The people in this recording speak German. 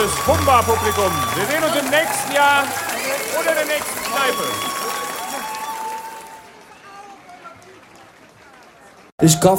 liebes Humba-Publikum. Wir sehen uns im nächsten Jahr oder der nächsten Kneipe. Ich kauf